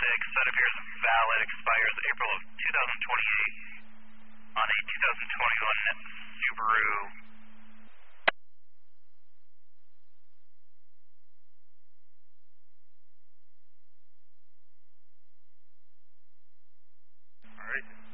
That appears valid, expires April of 2028 on a 2021 Subaru. All right.